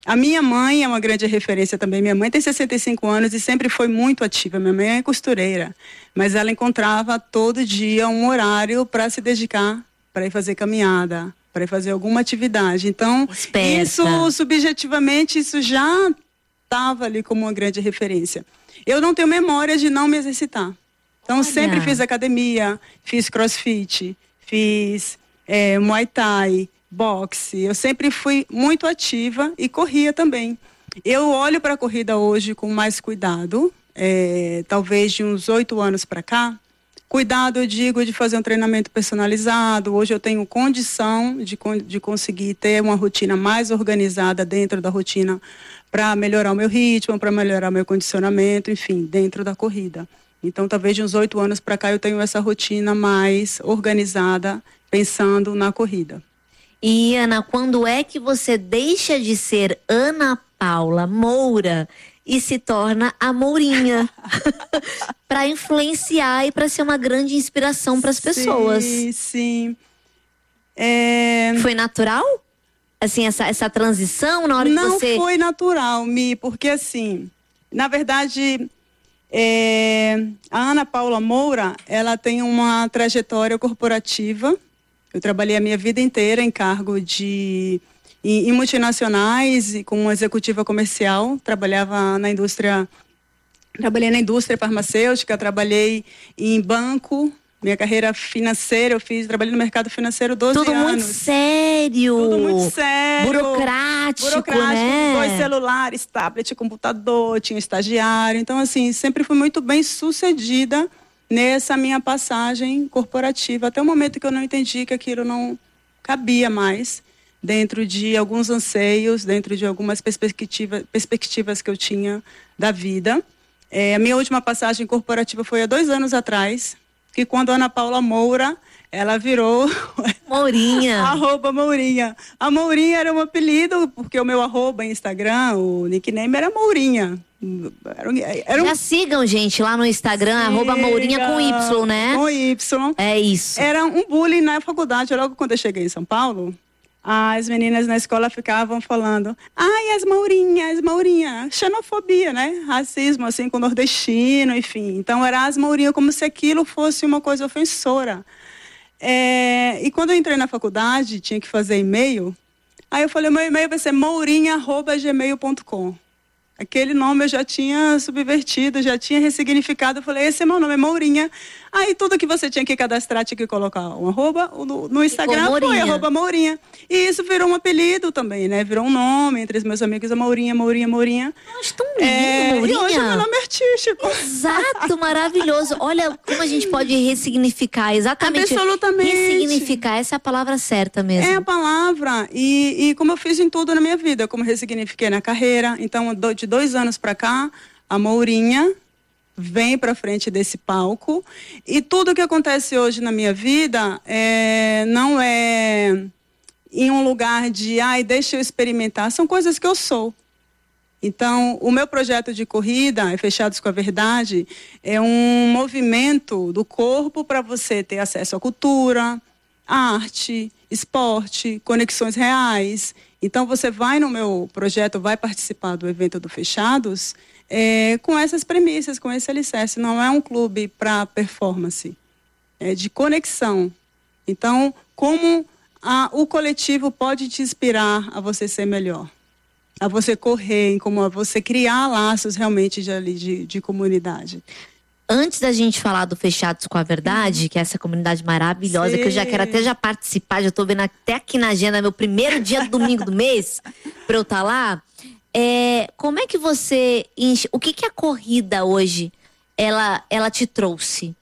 A minha mãe é uma grande referência também. Minha mãe tem 65 anos e sempre foi muito ativa. Minha mãe é costureira, mas ela encontrava todo dia um horário para se dedicar, para ir fazer caminhada, para ir fazer alguma atividade. Então, Esperta. isso, subjetivamente, isso já estava ali como uma grande referência. Eu não tenho memória de não me exercitar. Então, Olha. sempre fiz academia, fiz crossfit, fiz muay thai, boxe. Eu sempre fui muito ativa e corria também. Eu olho para a corrida hoje com mais cuidado, talvez de uns 8 anos para cá. Cuidado, eu digo, de fazer um treinamento personalizado. Hoje eu tenho condição de conseguir ter uma rotina mais organizada dentro da rotina para melhorar o meu ritmo, para melhorar o meu condicionamento, enfim, dentro da corrida. Então, talvez de uns 8 anos para cá eu tenho essa rotina mais organizada, pensando na corrida. E, Ana, quando é que você deixa de ser Ana Paula Moura e se torna a Mourinha? Para influenciar e para ser uma grande inspiração para as pessoas. Sim. Foi natural? Assim, essa transição na hora que você... Não foi natural, Mi, porque assim, na verdade, a Ana Paula Moura, ela tem uma trajetória corporativa. Eu trabalhei a minha vida inteira em cargo em multinacionais e como executiva comercial. Trabalhei na indústria farmacêutica, trabalhei em banco. Minha carreira financeira, trabalhei no mercado financeiro 12 anos. Tudo muito sério. Tudo muito sério. Burocrático, né? 2 celulares, tablet, computador, tinha estagiário. Então, assim, sempre fui muito bem sucedida nessa minha passagem corporativa. Até o momento que eu não entendi que aquilo não cabia mais dentro de alguns anseios, dentro de algumas perspectivas que eu tinha da vida. A minha última passagem corporativa foi há 2 anos atrás, que quando a Ana Paula Moura, ela virou... Mourinha. @Mourinha. A Mourinha era um apelido, porque o meu @ em Instagram, o nickname era Mourinha. Já sigam, gente, lá no Instagram, @Mourinha com Y, né? Com Y. É isso. Era um bullying na faculdade. Logo quando eu cheguei em São Paulo, as meninas na escola ficavam falando: ai, as Mourinha. Xenofobia, né? Racismo, assim, com nordestino, enfim. Então, era as Mourinha, como se aquilo fosse uma coisa ofensora. E quando eu entrei na faculdade, tinha que fazer e-mail. Aí eu falei, meu e-mail vai ser mourinha@gmail.com. Aquele nome eu já tinha subvertido, já tinha ressignificado. Eu falei, esse é meu nome, é Mourinha. Aí tudo que você tinha que cadastrar, tinha que colocar um arroba. No Instagram foi @Mourinha. E isso virou um apelido também, né? Virou um nome entre os meus amigos, a Mourinha. Nossa, tão lindo, Mourinha. E hoje é meu nome artístico. Exato, maravilhoso. Olha como a gente pode ressignificar, exatamente. Absolutamente. Ressignificar, essa é a palavra certa mesmo. É a palavra. E como eu fiz em tudo na minha vida, como ressignifiquei na carreira. Então, de 2 anos para cá, a Mourinha vem para frente desse palco. E tudo que acontece hoje na minha vida não é em um lugar de, deixa eu experimentar. São coisas que eu sou. Então, o meu projeto de corrida, Fechados com a Verdade, é um movimento do corpo para você ter acesso à cultura, arte, esporte, conexões reais. Então, você vai no meu projeto, vai participar do evento do Fechados com essas premissas, com esse alicerce. Não é um clube para performance, é de conexão. Então, como o coletivo pode te inspirar a você ser melhor, a você correr, como a você criar laços realmente de comunidade. Antes da gente falar do Fechados com a Verdade, que é essa comunidade maravilhosa, que eu já quero até participar, já estou vendo até aqui na agenda, meu primeiro dia do domingo do mês, para eu estar lá. Como é que você... O que a corrida hoje, ela te trouxe?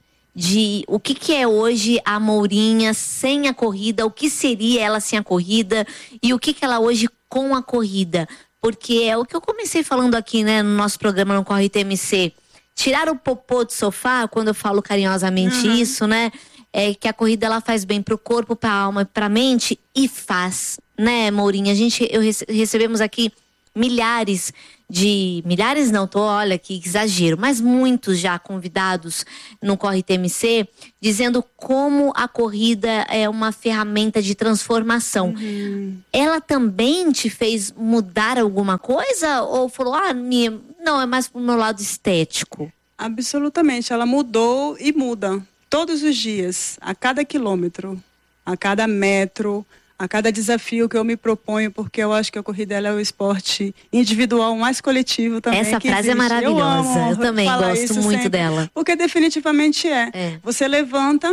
O que é hoje a Mourinha sem a corrida? O que seria ela sem a corrida? E o que ela hoje com a corrida? Porque é o que eu comecei falando aqui, né, no nosso programa no Corre TMC. Tirar o popô do sofá, quando eu falo carinhosamente isso, né? É que a corrida ela faz bem pro corpo, pra alma e pra mente. E faz, né, Mourinha? Recebemos aqui milhares não, olha que exagero, mas muitos já convidados no Corre TMC, dizendo como a corrida é uma ferramenta de transformação. Ela também te fez mudar alguma coisa? Ou falou, não, é mais pro meu lado estético? Absolutamente, ela mudou e muda todos os dias, a cada quilômetro, a cada metro, a cada desafio que eu me proponho, porque eu acho que a corrida ela é o esporte individual mais coletivo também. Essa frase é maravilhosa, eu também gosto muito sempre, dela. Porque definitivamente Você levanta,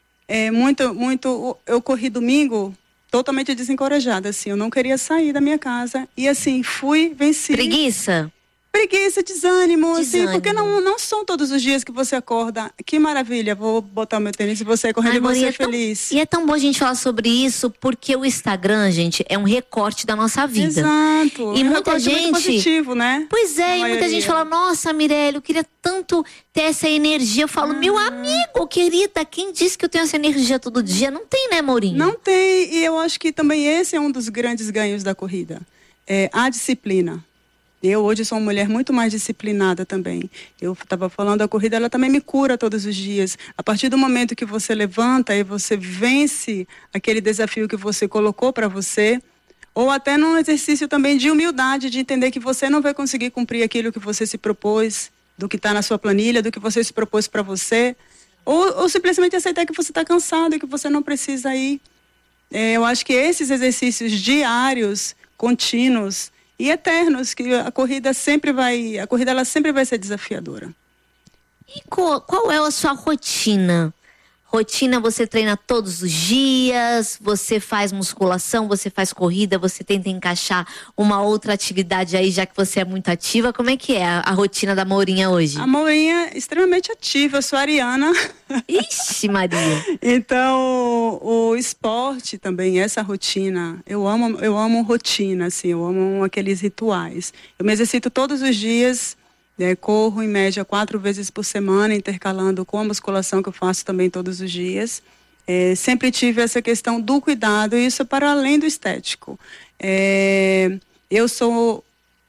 eu corri domingo totalmente desencorajada, assim, eu não queria sair da minha casa, e assim, venci. Preguiça, desânimo, assim, porque não são todos os dias que você acorda. Que maravilha, vou botar o meu tênis e você correndo e você feliz. E é tão bom a gente falar sobre isso, porque o Instagram, gente, é um recorte da nossa vida. Exato. E muita gente... muito positivo, né? Pois é, e muita gente fala, nossa, Mirelle, eu queria tanto ter essa energia. Eu falo, meu amigo, querida, quem disse que eu tenho essa energia todo dia? Não tem, né, Maurinho? Não tem, e eu acho que também esse é um dos grandes ganhos da corrida. A disciplina. Eu hoje sou uma mulher muito mais disciplinada também. Eu estava falando, a corrida ela também me cura todos os dias. A partir do momento que você levanta e você vence aquele desafio que você colocou para você, ou até num exercício também de humildade, de entender que você não vai conseguir cumprir aquilo que você se propôs, do que está na sua planilha, do que você se propôs para você, ou simplesmente aceitar que você está cansado e que você não precisa ir. Eu acho que esses exercícios diários, contínuos, e eternos, que a corrida ela sempre vai ser desafiadora. E qual é a sua rotina? Você treina todos os dias, você faz musculação, você faz corrida, você tenta encaixar uma outra atividade aí, já que você é muito ativa. Como é que é a rotina da Maurinha hoje? A Maurinha é extremamente ativa, eu sou ariana. Ixi, Maria! Então, o esporte também, essa rotina, eu amo rotina, assim, eu amo aqueles rituais. Eu me exercito todos os dias. Corro em média 4 vezes por semana, intercalando com a musculação que eu faço também todos os dias. Sempre tive essa questão do cuidado, e isso é para além do estético. Eu sou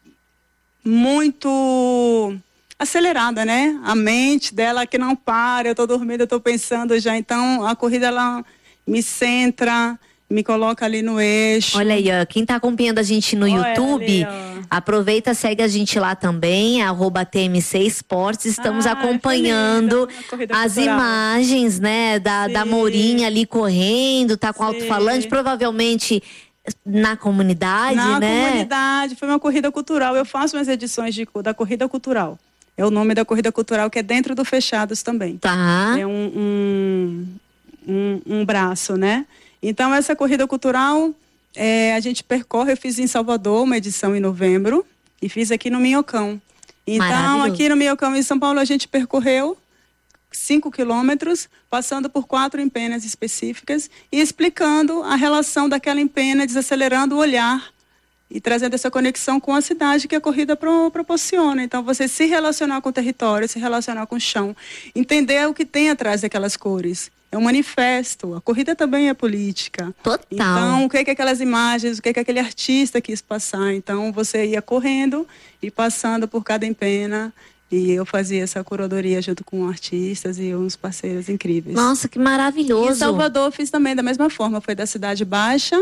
muito acelerada, né? A mente dela que não para, eu estou dormindo, eu estou pensando já. Então, a corrida, ela me centra, me coloca ali no eixo. Olha aí, ó, quem tá acompanhando a gente no YouTube, ali, aproveita, segue a gente lá também, @TMC Esportes. Estamos acompanhando as imagens, né, da Maurinha ali correndo, tá com alto-falante, provavelmente na comunidade, né? Na comunidade, foi uma corrida cultural. Eu faço umas edições da corrida cultural. É o nome da corrida cultural, que é dentro do Fechados também. Tá. É um braço, né? Então, essa corrida cultural, a gente percorre, eu fiz em Salvador uma edição em novembro e fiz aqui no Minhocão. Então, aqui no Minhocão, em São Paulo, a gente percorreu 5 quilômetros, passando por 4 empenas específicas e explicando a relação daquela empena, desacelerando o olhar e trazendo essa conexão com a cidade que a corrida proporciona. Então, você se relacionar com o território, se relacionar com o chão, entender o que tem atrás daquelas cores. É um manifesto. A corrida também é política. Total. Então, o que é aquelas imagens, o que é aquele artista quis passar. Então, você ia correndo e passando por cada empena. E eu fazia essa curadoria junto com artistas e uns parceiros incríveis. Nossa, que maravilhoso. E em Salvador eu fiz também da mesma forma. Foi da Cidade Baixa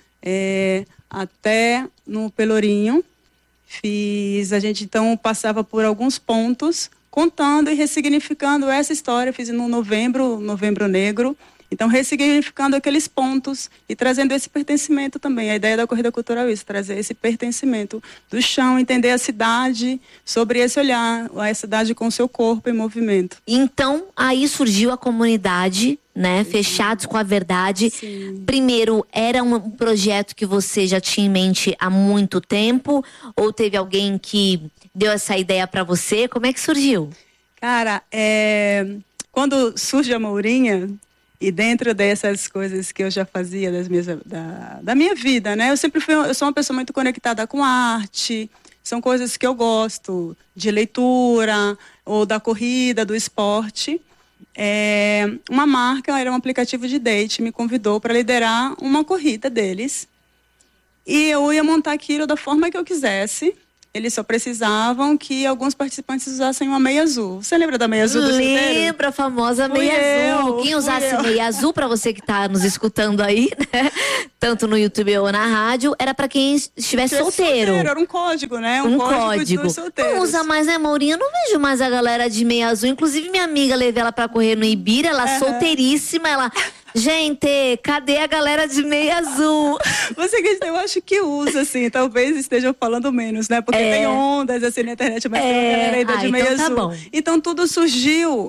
até no Pelourinho. A gente então passava por alguns pontos, contando e ressignificando essa história. Fiz no Novembro Negro. Então, ressignificando aqueles pontos e trazendo esse pertencimento também. A ideia da corrida cultural é isso, trazer esse pertencimento do chão, entender a cidade sobre esse olhar, a cidade com o seu corpo em movimento. Então, aí surgiu a comunidade, né? Sim. Fechados com a Verdade. Sim. Primeiro, era um projeto que você já tinha em mente há muito tempo? Ou teve alguém que deu essa ideia para você? Como é que surgiu? Cara, quando surge a Maurinha, e dentro dessas coisas que eu já fazia da minha vida, né? Eu sou uma pessoa muito conectada com a arte, são coisas que eu gosto, de leitura, ou da corrida, do esporte. Uma marca, era um aplicativo de date, me convidou para liderar uma corrida deles. E eu ia montar aquilo da forma que eu quisesse. Eles só precisavam que alguns participantes usassem uma meia azul. Você lembra da meia azul do chuteiro? Lembra a famosa meia azul. Quem usasse meia azul, para você que tá nos escutando aí, né? Tanto no YouTube ou na rádio, era para quem estivesse solteiro. Era um código, né? Um código. Dos solteiros. Não usa mais, né, Maurinha? Eu não vejo mais a galera de meia azul. Inclusive, minha amiga, levei ela pra correr no Ibira, ela solteiríssima, ela... Gente, cadê a galera de meia azul? Você que eu acho que usa, assim, talvez estejam falando menos, né? Porque tem ondas assim na internet, mas tem uma galera ainda de meia azul. Bom. Então tudo surgiu.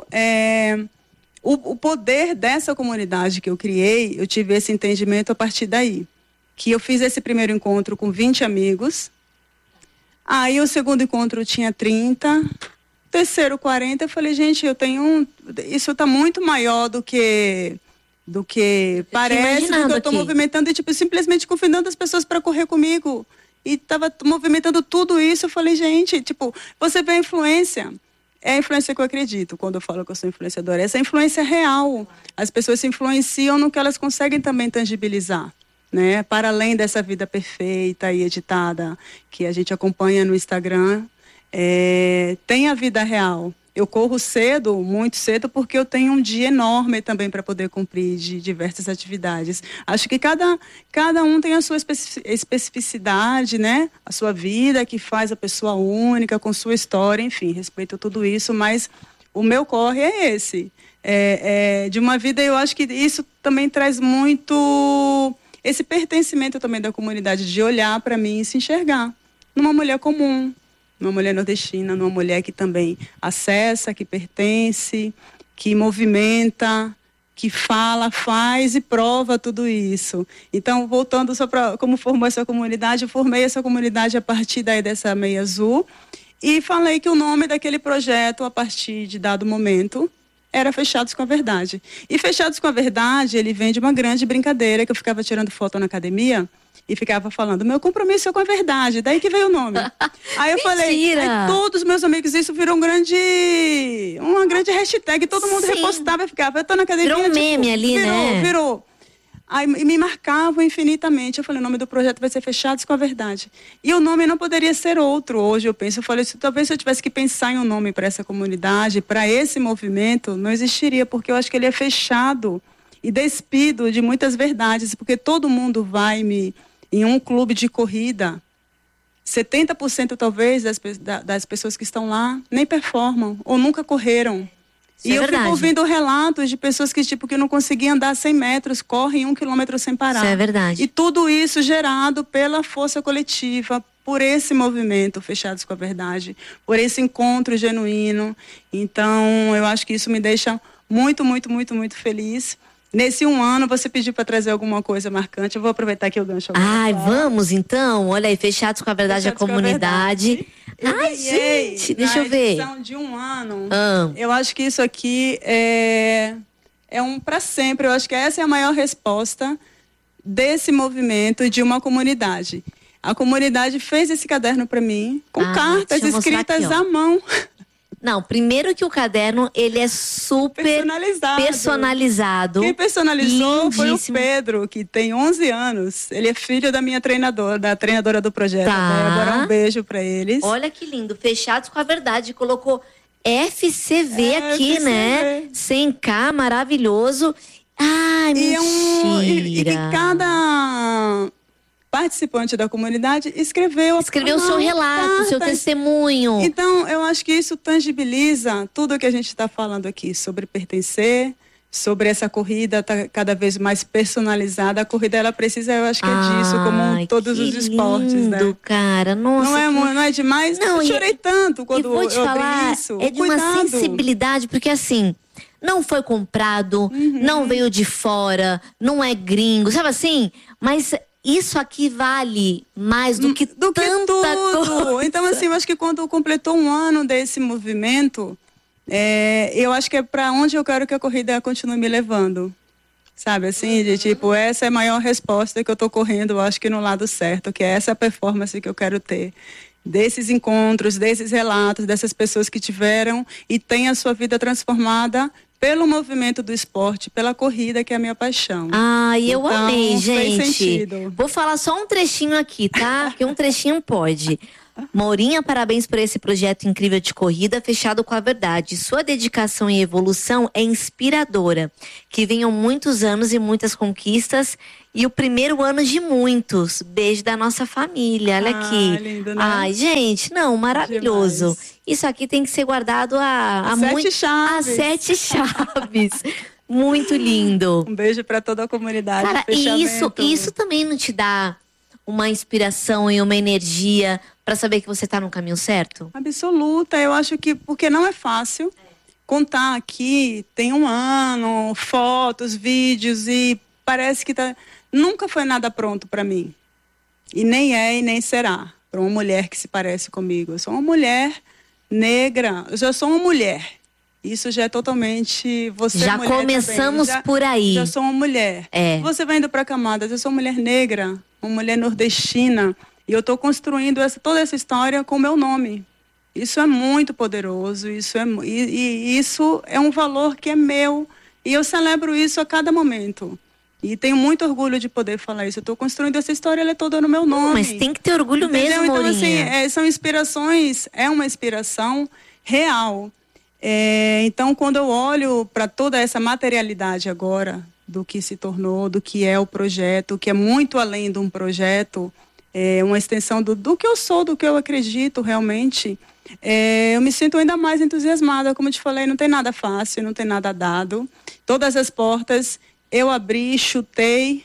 O poder dessa comunidade que eu criei, eu tive esse entendimento a partir daí. Que eu fiz esse primeiro encontro com 20 amigos. Aí o segundo encontro tinha 30. Terceiro, 40. Eu falei, gente, eu tenho isso está muito maior do que parece, do que eu estou movimentando, e tipo, simplesmente convidando as pessoas para correr comigo. E estava movimentando tudo isso. Eu falei, gente, tipo, você vê a influência. É a influência que eu acredito quando eu falo que eu sou influenciadora. Essa influência real. As pessoas se influenciam no que elas conseguem também tangibilizar, né? Para além dessa vida perfeita e editada que a gente acompanha no Instagram, tem a vida real. Eu corro cedo, muito cedo, porque eu tenho um dia enorme também para poder cumprir de diversas atividades. Acho que cada um tem a sua especificidade, né? A sua vida, que faz a pessoa única, com sua história, enfim, respeito tudo isso, mas o meu corre é esse. De uma vida, eu acho que isso também traz muito esse pertencimento também da comunidade, de olhar para mim e se enxergar numa mulher comum, numa mulher nordestina, numa mulher que também acessa, que pertence, que movimenta, que fala, faz e prova tudo isso. Então, voltando só para como formou essa comunidade, eu formei essa comunidade a partir daí dessa meia azul e falei que o nome daquele projeto, a partir de dado momento, era Fechados com a Verdade. E Fechados com a Verdade, ele vem de uma grande brincadeira que eu ficava tirando foto na academia e ficava falando, meu compromisso é com a verdade, daí que veio o nome. Aí eu falei, aí todos os meus amigos, isso virou uma grande hashtag, todo mundo repostava e ficava, eu tô na academia. Virou um meme ali, né? Virou. Aí me marcavam infinitamente. Eu falei, o nome do projeto vai ser Fechados com a Verdade. E o nome não poderia ser outro. Hoje eu penso, eu falei, talvez se eu tivesse que pensar em um nome para essa comunidade, para esse movimento, não existiria, porque eu acho que ele é fechado e despido de muitas verdades, porque todo mundo vai em um clube de corrida, 70% talvez das pessoas que estão lá nem performam ou nunca correram. Isso é verdade. Fico ouvindo relatos de pessoas que não conseguiam andar 100 metros, correm 1 quilômetro sem parar. Isso é verdade. E tudo isso gerado pela força coletiva, por esse movimento Fechados com a Verdade, por esse encontro genuíno. Então, eu acho que isso me deixa muito, muito, muito, muito feliz. Nesse 1 ano, você pediu para trazer alguma coisa marcante. Eu vou aproveitar que eu gancho. Vamos então. Olha aí, Fechados com a Verdade, a comunidade. Gente, deixa eu ver. Na edição de 1 ano, eu acho que isso aqui é um para sempre. Eu acho que essa é a maior resposta desse movimento de uma comunidade. A comunidade fez esse caderno para mim, com cartas escritas à mão. Não, primeiro que o caderno, ele é super personalizado. Quem personalizou foi o Pedro, que tem 11 anos. Ele é filho da minha treinadora, da treinadora do projeto. Agora um beijo pra eles. Olha que lindo, Fechados com a Verdade. Colocou FCV aqui, né? 100K, maravilhoso. Ai, mentira. E cada participante da comunidade escreveu o seu relato, o seu testemunho. Então, eu acho que isso tangibiliza tudo o que a gente está falando aqui, sobre pertencer, sobre essa corrida tá cada vez mais personalizada. A corrida, ela precisa, eu acho que é disso, como todos os esportes, lindo, né? Cara, nossa. Não é demais? Não, eu chorei tanto quando eu abri isso. É de uma sensibilidade, porque assim, não foi comprado, não veio de fora, não é gringo, sabe assim? Mas isso aqui vale mais do que tanta coisa. Então, assim, eu acho que quando completou 1 ano desse movimento, eu acho que é para onde eu quero que a corrida continue me levando. Sabe, assim, de tipo, essa é a maior resposta que eu tô correndo, eu acho que no lado certo, que é essa performance que eu quero ter. Desses encontros, desses relatos, dessas pessoas que tiveram e têm a sua vida transformada pelo movimento do esporte, pela corrida, que é a minha paixão. Eu então, amei, gente. Fez sentido. Vou falar só um trechinho aqui, tá? Porque um trechinho pode. Mourinha, parabéns por esse projeto incrível de corrida, fechado com a verdade. Sua dedicação e evolução é inspiradora. Que venham muitos anos e muitas conquistas e o primeiro ano de muitos. Beijo da nossa família, olha aqui. Lindo, né? Ai, gente, não, maravilhoso. Demais. Isso aqui tem que ser guardado a 7 chaves. a 7 chaves. Muito lindo. Um beijo para toda a comunidade. Cara, e isso também não te dá uma inspiração e uma energia para saber que você tá no caminho certo? Absoluta. Eu acho que, porque não é fácil contar aqui, tem um ano, fotos, vídeos, e parece que nunca foi nada pronto para mim. E nem é e nem será para uma mulher que se parece comigo. Eu sou uma mulher negra, eu já sou uma mulher. Isso já é totalmente... Já começamos por aí. Já sou uma mulher. Você vai indo para camadas, eu sou uma mulher negra, uma mulher nordestina, e eu estou construindo toda essa história com o meu nome. Isso é muito poderoso, isso é um valor que é meu, e eu celebro isso a cada momento. E tenho muito orgulho de poder falar isso. Eu estou construindo essa história, ela é toda no meu nome. Mas tem que ter orgulho, entendeu? Mesmo, Então, Mourinha. assim, são inspirações, é uma inspiração real. Então, quando eu olho para toda essa materialidade agora, do que se tornou, do que é o projeto, que é muito além de um projeto, uma extensão do que eu sou, do que eu acredito realmente, eu me sinto ainda mais entusiasmada. Como eu te falei, não tem nada fácil, não tem nada dado. Todas as portas eu abri, chutei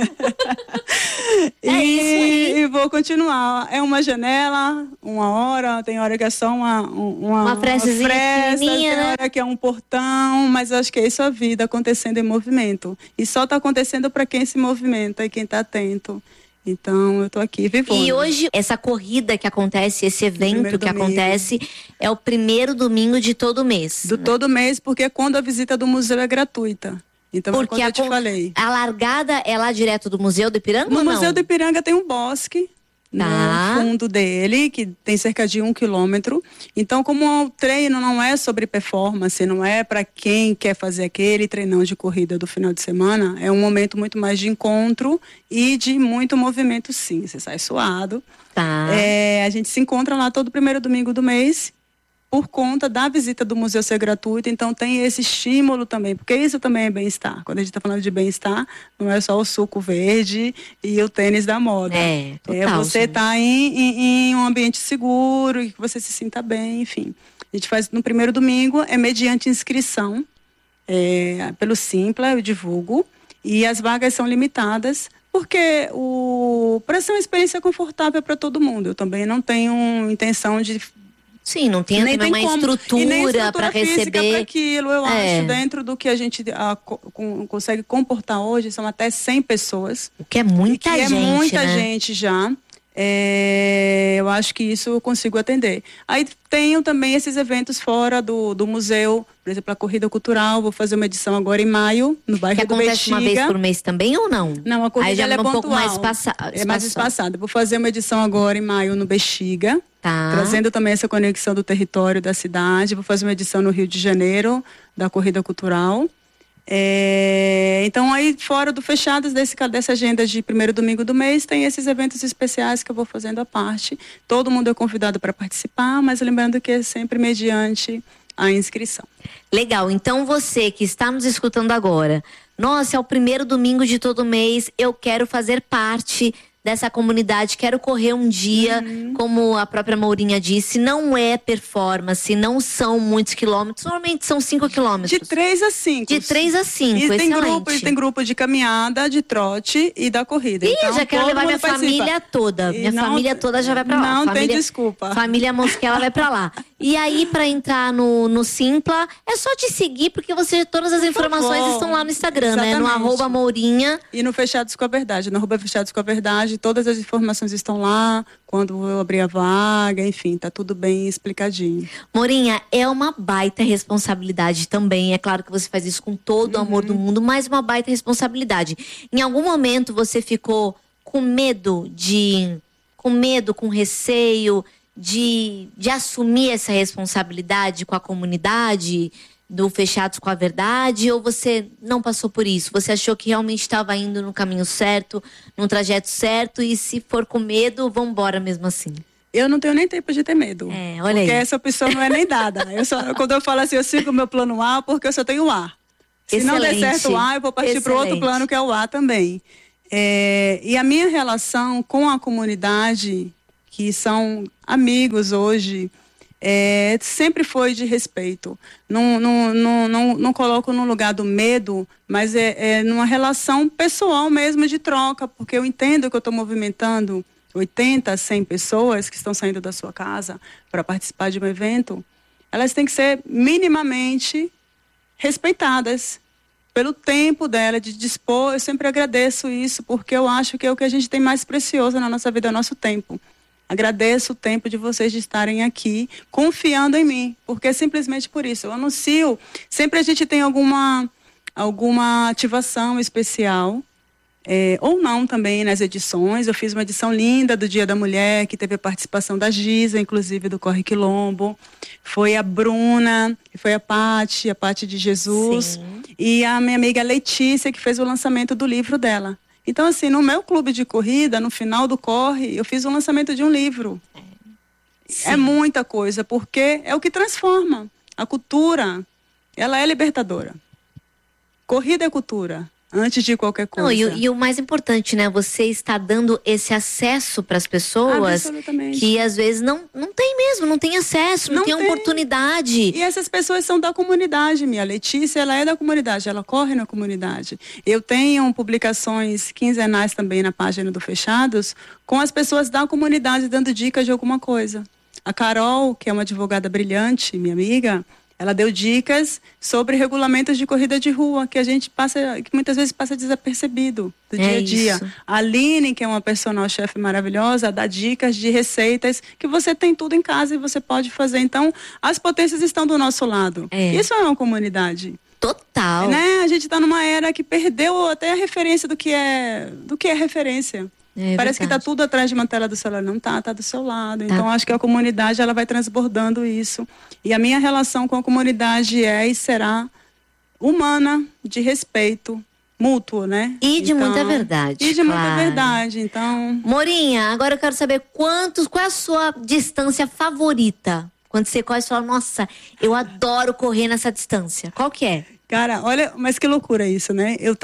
e vou continuar. É uma janela, uma hora, tem hora que é só uma fresezinha pequenininha, tem hora que é um portão, mas eu acho que é isso a vida acontecendo em movimento. E só está acontecendo para quem se movimenta e quem está atento. Então, eu tô aqui vivendo. E hoje, essa corrida que acontece, esse evento que acontece, é o primeiro domingo de todo mês. Todo mês, porque é quando a visita do museu é gratuita. Então, porque eu te falei. A largada é lá direto do Museu do Ipiranga ou não? No Museu do Ipiranga tem um bosque no fundo dele, que tem cerca de 1 quilômetro. Então, como o treino não é sobre performance, não é para quem quer fazer aquele treinão de corrida do final de semana, é um momento muito mais de encontro e de muito movimento, sim. Você sai suado. A gente se encontra lá todo primeiro domingo do mês, por conta da visita do museu ser gratuita. Então tem esse estímulo também, porque isso também é bem-estar. Quando a gente está falando de bem-estar, não é só o suco verde e o tênis da moda. Você tá em um ambiente seguro e que você se sinta bem, enfim. A gente faz no primeiro domingo, é mediante inscrição, pelo Simpla, eu divulgo, e as vagas são limitadas, porque para ser uma experiência confortável para todo mundo. Eu também não tenho intenção de... Sim, não tem também uma estrutura para receber para aquilo. Eu acho, dentro do que a gente consegue comportar hoje, são até 100 pessoas. O que é muita gente, é muita gente já. Eu acho que isso eu consigo atender. Aí tenho também esses eventos fora do museu, por exemplo, a corrida cultural. Vou fazer uma edição agora em maio, no bairro do Bexiga. Que acontece uma vez por mês também ou não? Não, a corrida aí já é um pouco mais é mais espaçada. Vou fazer uma edição agora em maio no Bexiga. Trazendo também essa conexão do território da cidade. Vou fazer uma edição no Rio de Janeiro, da corrida cultural. Então, aí fora do fechados dessa agenda de primeiro domingo do mês, tem esses eventos especiais que eu vou fazendo à parte. Todo mundo é convidado para participar, mas lembrando que é sempre mediante a inscrição. Legal, então você que está nos escutando agora, nossa, é o primeiro domingo de todo mês, eu quero fazer parte dessa comunidade, quero correr um dia, como a própria Mourinha disse, não é performance, não são muitos quilômetros, normalmente são 5 quilômetros. De 3 a 5. De 3 a 5, e excelente. Tem grupo de caminhada, de trote e da corrida. Então, já quero levar minha família toda. Minha família toda já vai pra lá. Não tem desculpa. Família Mosquela vai pra lá. E aí, pra entrar no Simpla, é só te seguir, porque todas as informações estão lá no Instagram, né? No @Mourinha. E no Fechados com a Verdade. No @Fechados com a Verdade, todas as informações estão lá. Quando eu abrir a vaga, enfim, tá tudo bem explicadinho. Mourinha, é uma baita responsabilidade também. É claro que você faz isso com todo o amor do mundo, mas uma baita responsabilidade. Em algum momento você ficou com medo, com receio de assumir essa responsabilidade com a comunidade? do Fechados com a Verdade, ou você não passou por isso? Você achou que realmente estava indo no caminho certo, num trajeto certo, e se for com medo, vamos embora mesmo assim? Eu não tenho nem tempo de ter medo. Olha porque aí. essa opção não é nem dada. Quando eu falo assim, eu sigo o meu plano A, porque eu só tenho o A. Se Excelente. não der certo o A, eu vou partir para o outro plano, que é o A também. E a minha relação com a comunidade, que são amigos hoje, sempre foi de respeito. Não coloco no lugar do medo, mas numa relação pessoal mesmo de troca, porque eu entendo que eu estou movimentando 80, 100 pessoas que estão saindo da sua casa para participar de um evento. Elas têm que ser minimamente respeitadas pelo tempo dela, de dispor. Eu sempre agradeço isso, porque eu acho que é o que a gente tem mais precioso na nossa vida, é o nosso tempo. Agradeço o tempo de vocês de estarem aqui, confiando em mim, porque é simplesmente por isso. Eu anuncio, sempre a gente tem alguma ativação especial, ou não também nas edições. Eu fiz uma edição linda do Dia da Mulher, que teve a participação da Giza, inclusive do Corre Quilombo. Foi a Bruna, foi a Pati de Jesus. Sim. E a minha amiga Letícia, que fez o lançamento do livro dela. Então, assim, no meu clube de corrida, no final do Corre, eu fiz o lançamento de um livro. Sim. É muita coisa, porque é o que transforma. A cultura, ela é libertadora. Corrida é cultura, antes de qualquer coisa. Não, e o mais importante, né? Você está dando esse acesso para as pessoas que às vezes não tem mesmo, não tem acesso, não tem oportunidade. E essas pessoas são da comunidade, minha Letícia, ela é da comunidade, ela corre na comunidade. Eu tenho publicações quinzenais também na página do Fechados, com as pessoas da comunidade dando dicas de alguma coisa. A Carol, que é uma advogada brilhante, minha amiga, ela deu dicas sobre regulamentos de corrida de rua, que que muitas vezes passa desapercebido do dia a dia. Isso. A Aline, que é uma personal chef maravilhosa, dá dicas de receitas que você tem tudo em casa e você pode fazer. Então, as potências estão do nosso lado. Isso é uma comunidade. Total. Né? A gente está numa era que perdeu até a referência do que é referência. Parece que está tudo atrás de uma tela do celular. Não está do seu lado. Então, acho que a comunidade ela vai transbordando isso. E a minha relação com a comunidade é e será humana, de respeito mútuo, né? E de muita verdade. E de muita verdade, então... Morinha, agora eu quero saber qual é a sua distância favorita? Quando você corre, você fala, nossa, eu adoro correr nessa distância. Qual que é? Cara, olha, mas que loucura isso, né? Eu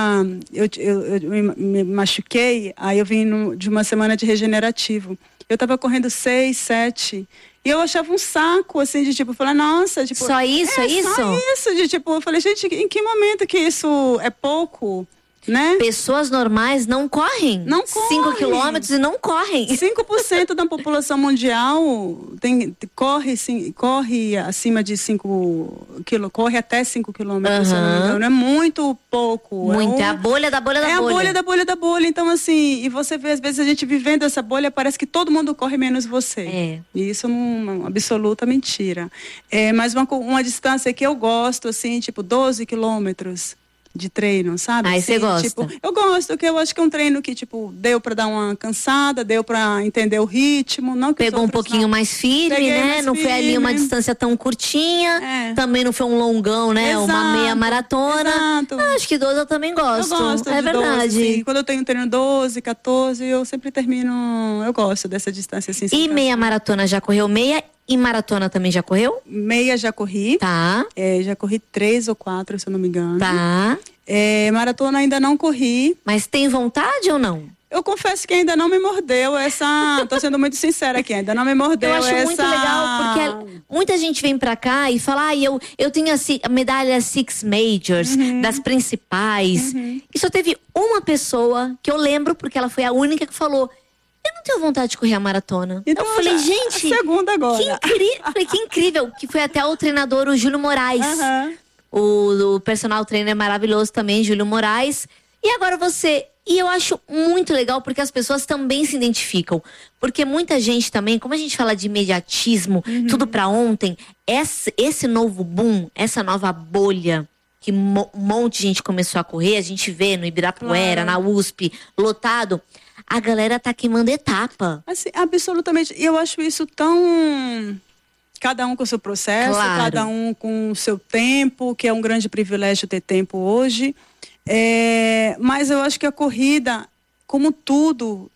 me machuquei, aí eu vim de uma semana de regenerativo. Eu tava correndo 6, 7, e eu achava um saco, assim, de tipo, falar, nossa, tipo... Só isso, é isso? Só isso, de tipo, eu falei, gente, em que momento que isso é pouco, né? Pessoas normais não correm. Não correm. 5 quilômetros e não correm. 5% da população mundial corre acima de 5 quilômetros, corre até 5 quilômetros, não é muito pouco. Muito, é a bolha da bolha da bolha. É a bolha da bolha da bolha. Então, assim, e você vê, às vezes, a gente vivendo essa bolha, parece que todo mundo corre menos você. E isso é uma absoluta mentira. Mas uma distância que eu gosto, assim, tipo 12 quilômetros. De treino, sabe? Aí você gosta? Tipo, eu gosto, porque eu acho que é um treino que, tipo, deu pra dar uma cansada, deu pra entender o ritmo. Não que pegou um pouquinho mais firme, né? Não foi ali uma distância tão curtinha. Também não foi um longão, né? Exato, uma meia maratona. Exato. Acho que 12 eu também gosto. Eu gosto é de verdade. 12, quando eu tenho treino 12, 14, eu sempre termino... Eu gosto dessa distância assim. E meia maratona já correu meia? E maratona também já correu? Meia já corri. Tá. Já corri 3 ou 4, se eu não me engano. Tá. Maratona ainda não corri. Mas tem vontade ou não? Eu confesso que ainda não me mordeu essa... Tô sendo muito sincera aqui, ainda não me mordeu essa... Eu acho muito legal, porque muita gente vem pra cá e fala, eu tenho a medalha Six Majors, das principais. E só teve uma pessoa que eu lembro, porque ela foi a única que falou... Eu não tenho vontade de correr a maratona. Então, eu falei, gente... segunda agora. Que incrível. Que foi até o treinador, o Júlio Moraes. O personal trainer maravilhoso também, Júlio Moraes. E agora você... E eu acho muito legal, porque as pessoas também se identificam. Porque muita gente também, como a gente fala de imediatismo, tudo pra ontem, esse novo boom, essa nova bolha... que um monte de gente começou a correr, a gente vê no Ibirapuera, na USP, lotado, a galera tá queimando etapa. Assim, absolutamente. E eu acho isso tão cada um com o seu processo, Claro. cada um com o seu tempo, que é um grande privilégio ter tempo hoje. Mas eu acho que a corrida, como tudo,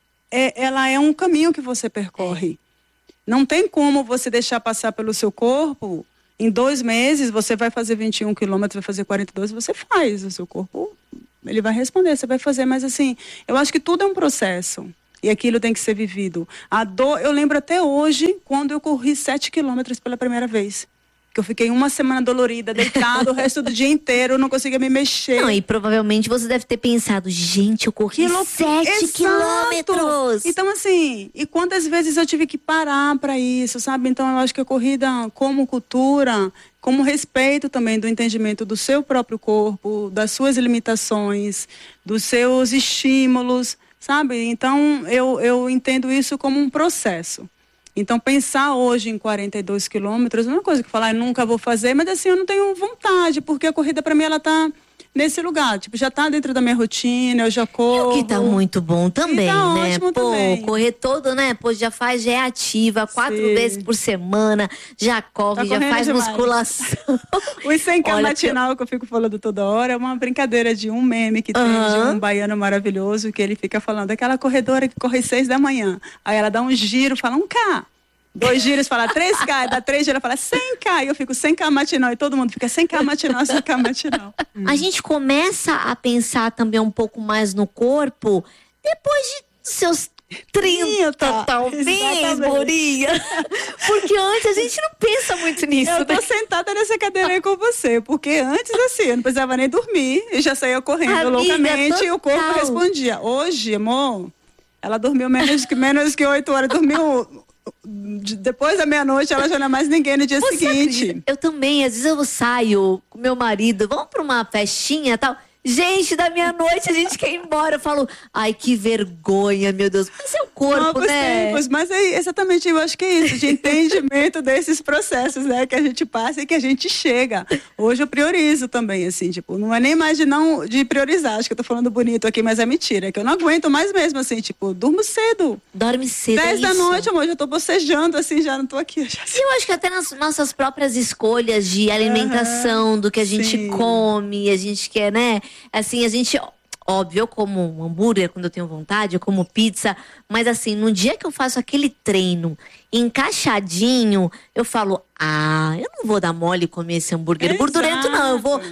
ela é um caminho que você percorre. Não tem como você deixar passar pelo seu corpo. Em 2 meses, você vai fazer 21 quilômetros, vai fazer 42, você faz. O seu corpo, ele vai responder, você vai fazer. Mas assim, eu acho que tudo é um processo. E aquilo tem que ser vivido. A dor, eu lembro até hoje, quando eu corri 7 quilômetros pela primeira vez. Que eu fiquei 1 semana dolorida, deitada, o resto do dia inteiro, não conseguia me mexer. Não, e provavelmente você deve ter pensado, gente, eu corri 7 quilômetros. Então, assim, e quantas vezes eu tive que parar para isso, sabe? Então, eu acho que a corrida, como cultura, como respeito também do entendimento do seu próprio corpo, das suas limitações, dos seus estímulos, sabe? Então, eu entendo isso como um processo. Então, pensar hoje em 42 quilômetros não é uma coisa que falar, eu nunca vou fazer, mas assim, eu não tenho vontade, porque a corrida para mim, ela tá nesse lugar, tipo, já tá dentro da minha rotina, eu já corro. E o que tá muito bom também, tá né? ótimo Pô, também. correr todo, né? Pô, já é ativa, 4 Sim. vezes por semana, já corre, Tá já correndo faz demais. musculação. O 100K Olha, matinal que eu fico falando toda hora é uma brincadeira de um meme que tem de um baiano maravilhoso, que ele fica falando, aquela corredora que corre 6 da manhã. Aí ela dá um giro, fala 1K. 2 giros, fala 3K, dá 3 giros, ela fala 100K. E eu fico 100K matinal, e todo mundo fica 100K matinal, 100K matinal. A gente começa a pensar também um pouco mais no corpo depois de seus 30, talvez, exatamente. Morinha. Porque antes a gente não pensa muito nisso, Eu tô né? sentada nessa cadeira aí com você, porque antes assim, eu não precisava nem dormir, eu já saía correndo Amiga, loucamente e o corpo total. respondia. Hoje, amor, ela dormiu menos que 8 horas, dormiu depois da meia-noite, ela já não é mais ninguém no dia Você seguinte. acredita? Eu também, às vezes eu saio com meu marido, vamos pra uma festinha e tal. Gente, da meia-noite a gente quer ir embora. Eu falo, ai, que vergonha, meu Deus. Mas é o corpo, Novos né? tempos, mas é exatamente, eu acho que é isso, de entendimento desses processos, né, que a gente passa e que a gente chega. Hoje eu priorizo também, assim, tipo, não é nem mais de priorizar, acho que eu tô falando bonito aqui, mas é mentira, é que eu não aguento mais mesmo, assim, tipo, durmo cedo. Dorme cedo, 10 da isso. noite, amor, já tô bocejando, assim, já não tô aqui. E eu acho que até nas nossas próprias escolhas de alimentação, do que a gente sim. come, a gente quer, né? Assim, a gente, óbvio, eu como um hambúrguer quando eu tenho vontade, eu como pizza, mas assim, no dia que eu faço aquele treino encaixadinho, eu falo, eu não vou dar mole e comer esse hambúrguer Exato. gordurento, não. Eu vou,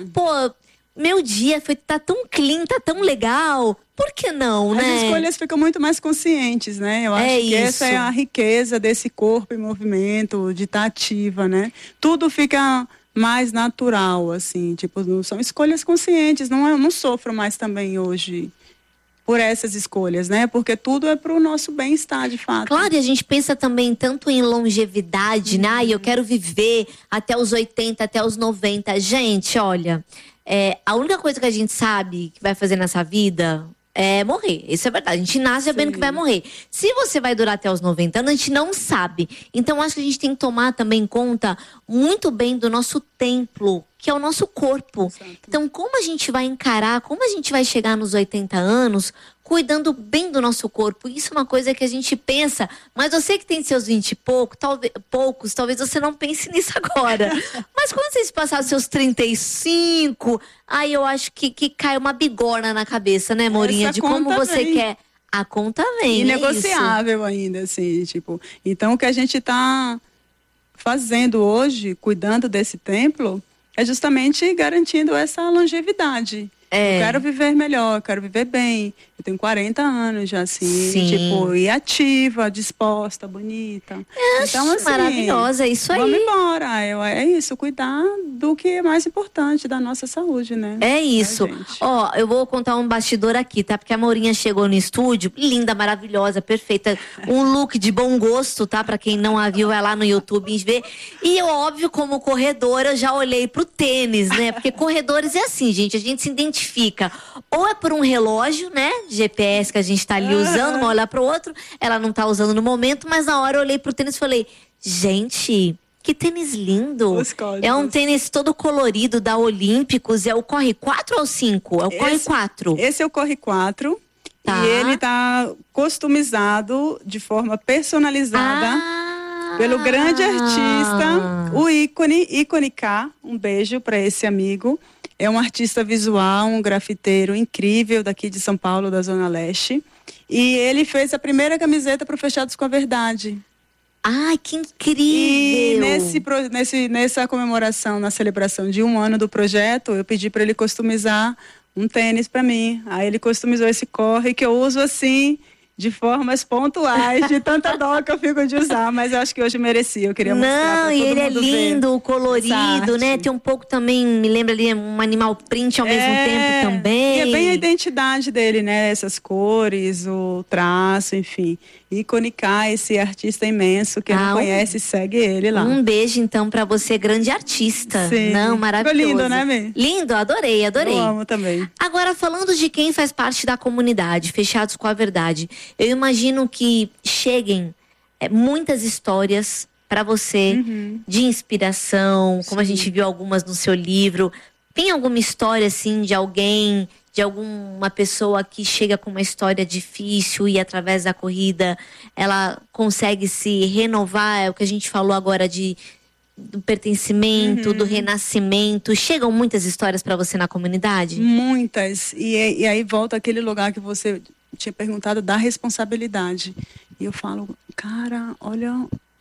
meu dia tá tão clean, tá tão legal. Por que não, As né? escolhas ficam muito mais conscientes, né? Eu acho que essa é a riqueza desse corpo em movimento, de estar ativa, né? Tudo fica mais natural, assim, tipo, não são escolhas conscientes, eu não sofro mais também hoje por essas escolhas, né? Porque tudo é pro nosso bem-estar, de fato. Claro, e a gente pensa também tanto em longevidade, né? Ai, eu quero viver até os 80, até os 90. Gente, olha, a única coisa que a gente sabe que vai fazer nessa vida é morrer. Isso é verdade. A gente nasce sabendo que vai morrer. Se você vai durar até os 90 anos, a gente não sabe. Então, acho que a gente tem que tomar também em conta muito bem do nosso templo, que é o nosso corpo. Exato. Então, como a gente vai encarar, como a gente vai chegar nos 80 anos, cuidando bem do nosso corpo. Isso é uma coisa que a gente pensa, mas você que tem seus 20 e poucos, talvez você não pense nisso agora. Mas quando vocês passarem seus 35, aí eu acho que cai uma bigorna na cabeça, né, Morinha? Essa De como conta você vem. quer. A conta vem, Inegociável ainda, assim, tipo. Então, o que a gente está fazendo hoje, cuidando desse templo, é justamente garantindo essa longevidade. Eu quero viver melhor, eu quero viver bem. Eu tenho 40 anos já, assim, Sim. tipo, e ativa, disposta, bonita. Então, assim, maravilhosa, é isso aí. Vamos embora. É isso, cuidar do que é mais importante, da nossa saúde, né? É isso. Gente. Ó, eu vou contar um bastidor aqui, tá? Porque a Mourinha chegou no estúdio, linda, maravilhosa, perfeita. Um look de bom gosto, tá? Pra quem não a viu, vai lá no YouTube e vê. E eu, óbvio, como corredora, eu já olhei pro tênis, né? Porque corredores é assim, gente, a gente se identifica. Ou é por um relógio, né? GPS que a gente tá ali usando, uma olhar pro outro. Ela não tá usando no momento, mas na hora eu olhei pro tênis e falei, gente, que tênis lindo. Os códigos. É um tênis todo colorido da Olímpicos. É o Corre 4 ou 5? É o Corre 4. Esse é o Corre 4. Tá. E ele tá customizado de forma personalizada pelo grande artista, o Ícone K. Um beijo para esse amigo. É um artista visual, um grafiteiro incrível daqui de São Paulo, da Zona Leste. E ele fez a primeira camiseta para o Fechados com a Verdade. Ai, que incrível! E nessa comemoração, na celebração de 1 ano do projeto, eu pedi para ele customizar um tênis para mim. Aí ele customizou esse corre que eu uso assim, de formas pontuais, de tanta dó que eu fico de usar, mas eu acho que hoje merecia, eu queria mostrar pra todo mundo. Não, e ele é lindo, colorido, né? Tem um pouco também, me lembra ali, um animal print ao mesmo tempo também. E é bem a identidade dele, né? Essas cores, o traço, enfim. Ícone K, esse artista imenso, quem não conhece, segue ele lá. Um beijo, então, pra você, grande artista. Sim. Não, maravilhoso. Ficou lindo, né, Mê? Lindo, adorei. Eu amo também. Agora, falando de quem faz parte da comunidade, Fechados com a Verdade, eu imagino que cheguem muitas histórias para você de inspiração, como a gente viu algumas no seu livro. Tem alguma história, assim, de alguém, de alguma pessoa que chega com uma história difícil e através da corrida ela consegue se renovar? É o que a gente falou agora do pertencimento, do renascimento. Chegam muitas histórias para você na comunidade? Muitas. E aí volta aquele lugar que você tinha perguntado da responsabilidade. E eu falo, cara, olha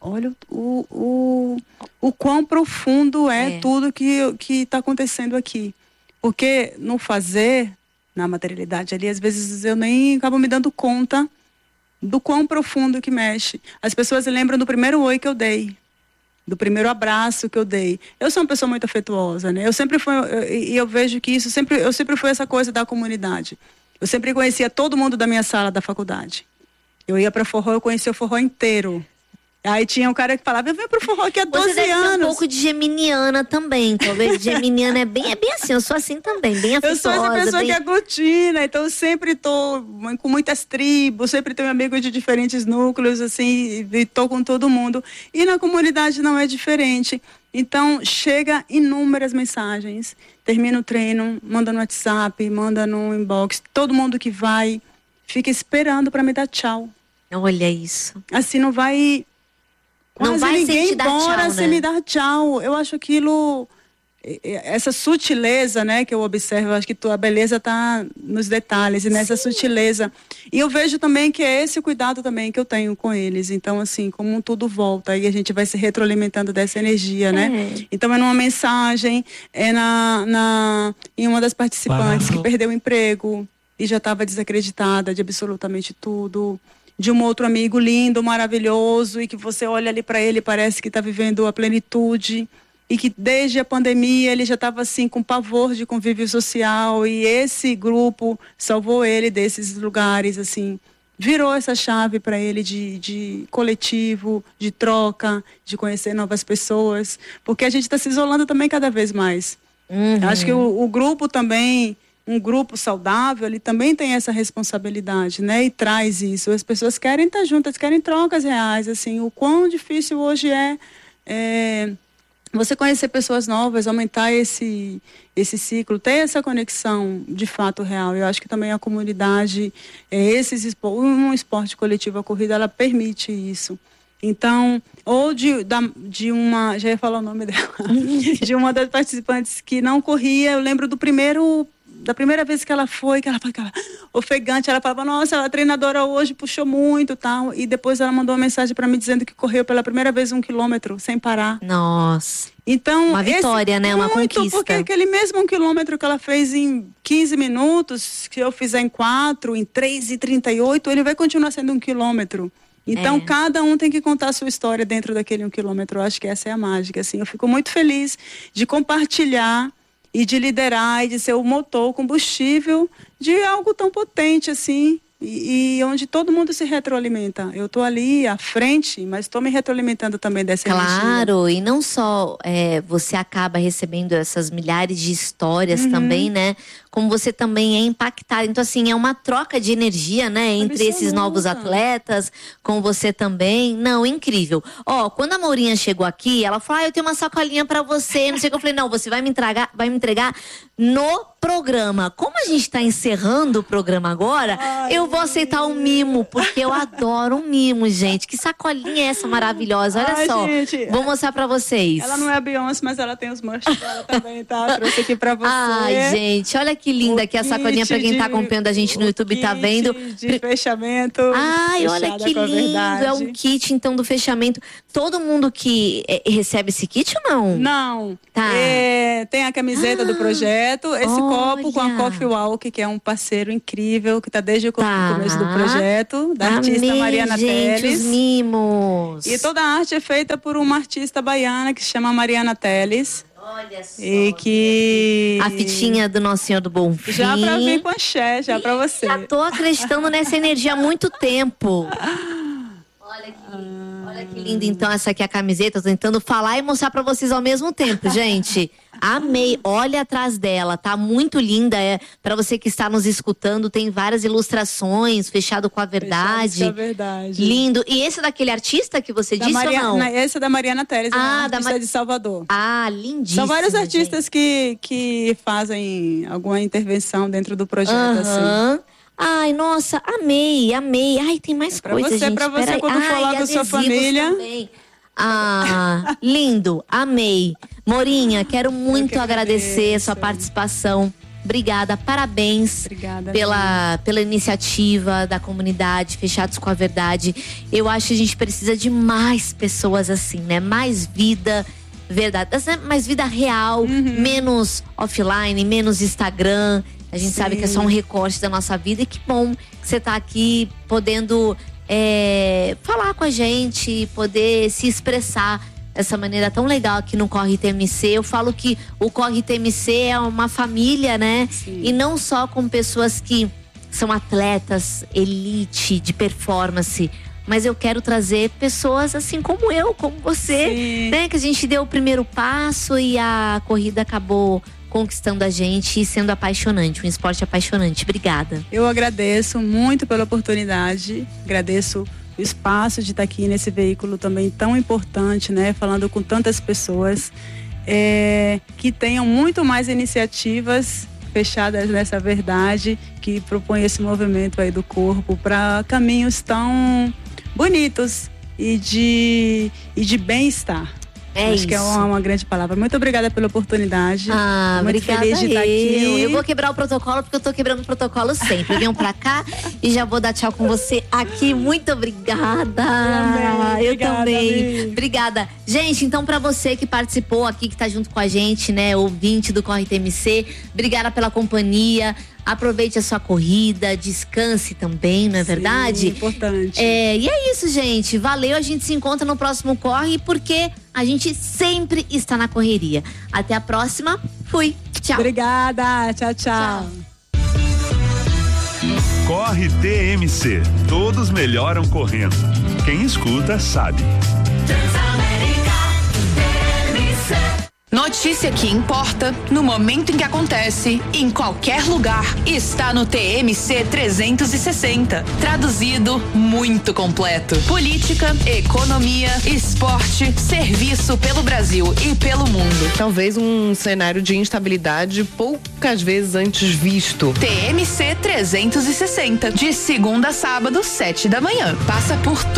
o quão profundo é tudo que está acontecendo aqui. Porque no fazer, na materialidade ali, às vezes eu nem acabo me dando conta do quão profundo que mexe. As pessoas lembram do primeiro oi que eu dei, do primeiro abraço que eu dei. Eu sou uma pessoa muito afetuosa, né? Eu sempre fui, e eu vejo que eu sempre fui essa coisa da comunidade. Eu sempre conhecia todo mundo da minha sala da faculdade. Eu ia para forró, eu conhecia o forró inteiro. Aí tinha um cara que falava, eu venho pro forró aqui há 12 Você deve anos. ser um pouco de geminiana também, talvez. Geminiana é bem assim, eu sou assim também, bem afetuosa. Eu sou essa pessoa que aglutina, então eu sempre tô com muitas tribos, sempre tenho amigos de diferentes núcleos, assim, e tô com todo mundo. E na comunidade não é diferente. Então, chega inúmeras mensagens. Termina o treino, manda no WhatsApp, manda no inbox. Todo mundo que vai, fica esperando para me dar tchau. Olha isso. Assim, não vai... Não vai ninguém sem te dar embora tchau, sem né? me dar tchau. Eu acho aquilo, essa sutileza, né, que eu observo, eu acho que a beleza está nos detalhes e nessa sutileza. E eu vejo também que é esse o cuidado também que eu tenho com eles. Então, assim, como tudo volta, aí a gente vai se retroalimentando dessa energia, né? Então, é numa mensagem, em uma das participantes que perdeu o emprego e já estava desacreditada de absolutamente tudo. De um outro amigo lindo, maravilhoso, e que você olha ali para ele e parece que está vivendo a plenitude, e que desde a pandemia ele já estava assim com pavor de convívio social, e esse grupo salvou ele desses lugares, assim, virou essa chave para ele de coletivo, de troca, de conhecer novas pessoas, porque a gente está se isolando também cada vez mais. Acho que o grupo também... Um grupo saudável, ele também tem essa responsabilidade, né? E traz isso. As pessoas querem estar juntas, querem trocas reais, assim. O quão difícil hoje é você conhecer pessoas novas, aumentar esse ciclo, ter essa conexão de fato real. Eu acho que também a comunidade, um esporte coletivo, a corrida, ela permite isso. Então, ou de uma, já ia falar o nome dela, de uma das participantes que não corria, eu lembro da primeira vez que ela foi, que ela ficava ofegante, ela falava, nossa, a treinadora hoje puxou muito, tal, e depois ela mandou uma mensagem para mim dizendo que correu pela primeira vez 1 quilômetro, sem parar. Nossa. Então, uma vitória, né? Uma conquista. Porque aquele mesmo 1 quilômetro que ela fez em 15 minutos, que eu fizer em 4, em 3:38, ele vai continuar sendo 1 quilômetro. Então, cada um tem que contar a sua história dentro daquele 1 quilômetro. Eu acho que essa é a mágica, assim. Eu fico muito feliz de compartilhar e de liderar e de ser o motor, o combustível de algo tão potente assim, e onde todo mundo se retroalimenta. Eu estou ali à frente, mas estou me retroalimentando também dessa energia. Claro, e não só você acaba recebendo essas milhares de histórias também, né? como você também é impactada. Então, assim, é uma troca de energia, né? Entre esses novos atletas, com você também. Não, incrível. Ó, quando a Mourinha chegou aqui, ela falou, eu tenho uma sacolinha pra você, não sei o que. Eu falei, não, você vai me entregar no programa. Como a gente tá encerrando o programa agora, eu vou aceitar um mimo, porque eu adoro um mimo, gente. Que sacolinha é essa maravilhosa? Olha só, gente, vou mostrar pra vocês. Ela não é a Beyoncé, mas ela tem os merch dela também, tá? Trouxe aqui pra você. Ai, gente, olha que linda que é a sacolinha pra quem tá acompanhando a gente no YouTube, tá vendo? De fechamento. Ai, olha que lindo. É um kit, então, do fechamento. Todo mundo que recebe esse kit ou não? Não. Tá. Tem a camiseta do projeto, esse copo com a Coffee Walk, que é um parceiro incrível, que tá desde o começo do projeto, da artista Mariana Teles. Os mimos. E toda a arte é feita por uma artista baiana que se chama Mariana Teles. Olha só. E que... A fitinha do Nosso Senhor do Bom Fim. Já pra vir com axé, já pra você. Já tô acreditando nessa energia há muito tempo. Olha que linda, então, essa aqui é a camiseta. Tô tentando falar e mostrar pra vocês ao mesmo tempo, gente. Amei, olha atrás dela, tá muito linda. Pra você que está nos escutando, tem várias ilustrações, fechado com a verdade. Fechado com a verdade. Lindo. E esse é daquele artista que você disse ou não? Esse é da Mariana Teles, artista de Salvador. Ah, lindíssimo. São vários artistas que fazem alguma intervenção dentro do projeto, assim. Ai, nossa, amei. Ai, tem mais coisa, gente. Pra você, quando for lá com sua família. Também. Ah, lindo, amei. Mourinha, quero muito agradecer a sua participação. Obrigada, parabéns. Obrigada, pela iniciativa da comunidade Fechados com a Verdade. Eu acho que a gente precisa de mais pessoas assim, né? Mais vida verdadeira, mais vida real, menos offline, menos Instagram. A gente sabe que é só um recorte da nossa vida. E que bom que você tá aqui podendo falar com a gente, poder se expressar dessa maneira tão legal aqui no Corre TMC. Eu falo que o Corre TMC é uma família, né? Sim. E não só com pessoas que são atletas, elite, de performance. Mas eu quero trazer pessoas assim como eu, como você, né? Que a gente deu o primeiro passo e a corrida acabou conquistando a gente e sendo apaixonante, um esporte apaixonante. Obrigada. Eu agradeço muito pela oportunidade, agradeço o espaço de estar aqui nesse veículo também tão importante, né? Falando com tantas pessoas que tenham muito mais iniciativas fechadas nessa verdade, que propõem esse movimento aí do corpo para caminhos tão bonitos e de bem-estar. Acho que é uma grande palavra. Muito obrigada pela oportunidade. Muito feliz de estar aqui. Eu vou quebrar o protocolo porque eu tô quebrando o protocolo sempre. Venham pra cá e já vou dar tchau com você aqui. Muito obrigada. Eu também. Obrigada. Gente, então pra você que participou aqui, que tá junto com a gente, né? Ouvinte do Corre TMC. Obrigada pela companhia. Aproveite a sua corrida, descanse também, não é verdade? Importante. E é isso, gente. Valeu, a gente se encontra no próximo Corre, porque a gente sempre está na correria. Até a próxima. Fui. Tchau. Obrigada. Tchau. Corre TMC. Todos melhoram correndo. Quem escuta sabe. Notícia que importa, no momento em que acontece, em qualquer lugar, está no TMC 360. Traduzido, muito completo. Política, economia, esporte, serviço pelo Brasil e pelo mundo. Talvez um cenário de instabilidade poucas vezes antes visto. TMC 360, de segunda a sábado, 7 da manhã. Passa por